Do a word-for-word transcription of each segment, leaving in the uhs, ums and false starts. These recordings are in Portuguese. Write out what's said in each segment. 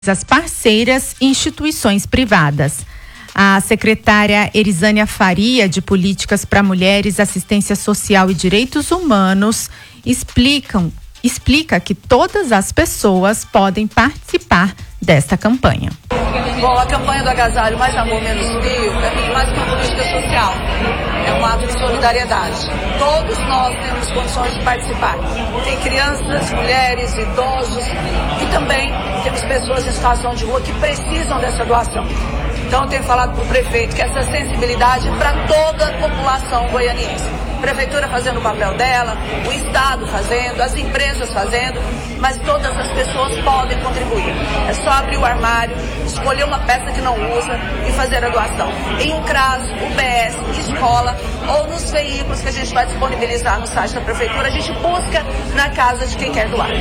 as parceiras e instituições privadas. A secretária Erisânia Faria, de Políticas para Mulheres, Assistência Social e Direitos Humanos, explicam, explica que todas as pessoas podem participar desta campanha. Bom, a campanha do Agasalho Mais Amor Menos Frio é muito mais que uma política social. É um ato de solidariedade. Todos nós temos condições de participar. Tem crianças, mulheres, idosos e também temos pessoas em situação de rua que precisam dessa doação. Então eu tenho falado para o prefeito que essa sensibilidade é para toda a população goianiense. A prefeitura fazendo o papel dela, o Estado fazendo, as empresas fazendo, mas todas as pessoas podem contribuir. É só abrir o armário, escolher uma peça que não usa e fazer a doação. Em um CRAS, U B S, escola ou nos veículos que a gente vai disponibilizar no site da prefeitura, a gente busca na casa de quem quer doar.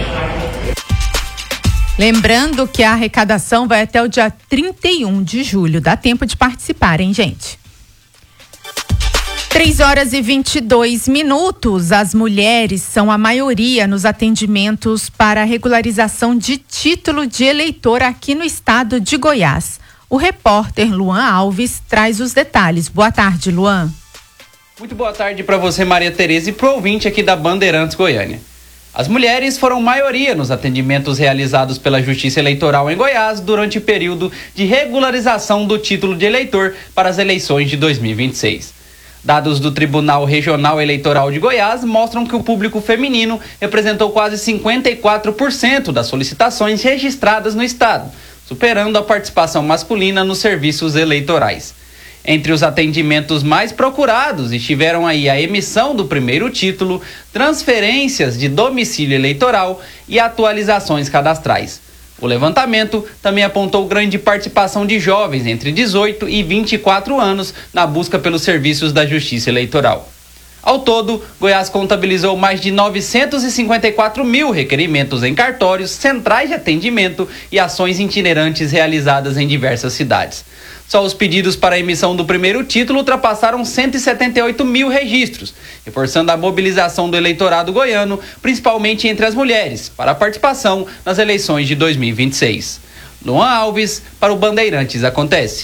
Lembrando que a arrecadação vai até o dia trinta e um de julho. Dá tempo de participar, hein, gente? três horas e vinte e dois minutos. As mulheres são a maioria nos atendimentos para regularização de título de eleitor aqui no estado de Goiás. O repórter Luan Alves traz os detalhes. Boa tarde, Luan. Muito boa tarde para você, Maria Tereza, e pro ouvinte aqui da Bandeirantes Goiânia. As mulheres foram maioria nos atendimentos realizados pela Justiça Eleitoral em Goiás durante o período de regularização do título de eleitor para as eleições de dois mil e vinte e seis. Dados do Tribunal Regional Eleitoral de Goiás mostram que o público feminino representou quase cinquenta e quatro por cento das solicitações registradas no estado, superando a participação masculina nos serviços eleitorais. Entre os atendimentos mais procurados estiveram aí a emissão do primeiro título, transferências de domicílio eleitoral e atualizações cadastrais. O levantamento também apontou grande participação de jovens entre dezoito e vinte e quatro anos na busca pelos serviços da Justiça Eleitoral. Ao todo, Goiás contabilizou mais de novecentos e cinquenta e quatro mil requerimentos em cartórios, centrais de atendimento e ações itinerantes realizadas em diversas cidades. Só os pedidos para a emissão do primeiro título ultrapassaram cento e setenta e oito mil registros, reforçando a mobilização do eleitorado goiano, principalmente entre as mulheres, para a participação nas eleições de dois mil e vinte e seis. Luan Alves, para o Bandeirantes Acontece.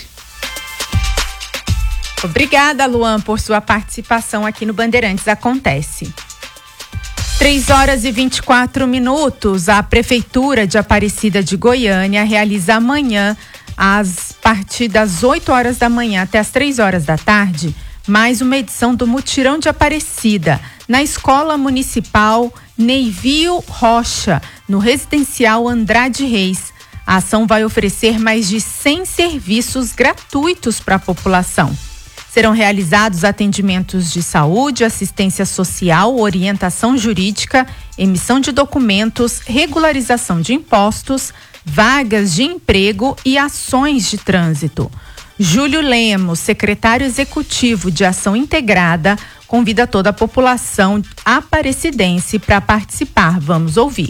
Obrigada, Luan, por sua participação aqui no Bandeirantes Acontece. três horas e vinte e quatro minutos. A Prefeitura de Aparecida de Goiânia realiza amanhã, às partir das oito horas da manhã até as três horas da tarde, mais uma edição do Mutirão de Aparecida, na Escola Municipal Neivio Rocha, no Residencial Andrade Reis. A ação vai oferecer mais de cem serviços gratuitos para a população. Serão realizados atendimentos de saúde, assistência social, orientação jurídica, emissão de documentos, regularização de impostos, vagas de emprego e ações de trânsito. Júlio Lemos, secretário executivo de Ação Integrada, convida toda a população aparecidense para participar. Vamos ouvir.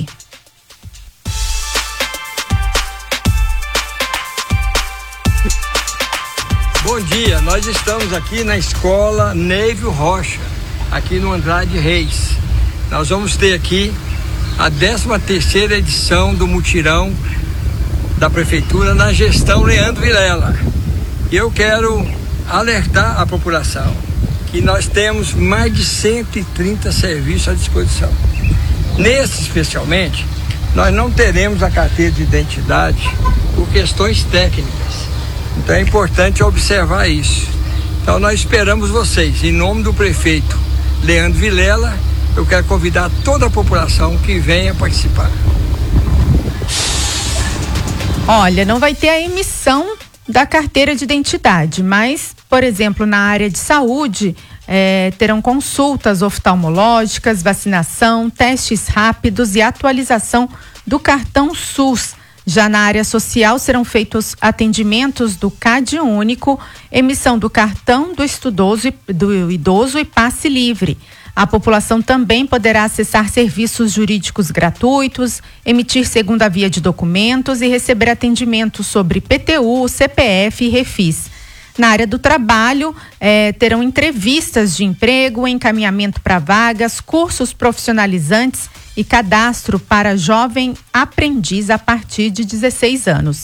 Bom dia, nós estamos aqui na Escola Neivio Rocha, aqui no Andrade Reis. Nós vamos ter aqui a décima terceira edição do mutirão da Prefeitura na gestão Leandro Vilela. E eu quero alertar a população que nós temos mais de cento e trinta serviços à disposição. Nesse, especialmente, nós não teremos a carteira de identidade por questões técnicas. Então é importante observar isso. Então nós esperamos vocês. Em nome do prefeito Leandro Vilela, eu quero convidar toda a população que venha participar. Olha, não vai ter a emissão da carteira de identidade, mas, por exemplo, na área de saúde, é, terão consultas oftalmológicas, vacinação, testes rápidos e atualização do cartão SUS. Já na área social serão feitos atendimentos do C A D único, emissão do cartão do estudoso, do idoso e passe livre. A população também poderá acessar serviços jurídicos gratuitos, emitir segunda via de documentos e receber atendimento sobre P T U, C P F e Refis. Na área do trabalho, eh, terão entrevistas de emprego, encaminhamento para vagas, cursos profissionalizantes e cadastro para jovem aprendiz a partir de dezesseis anos.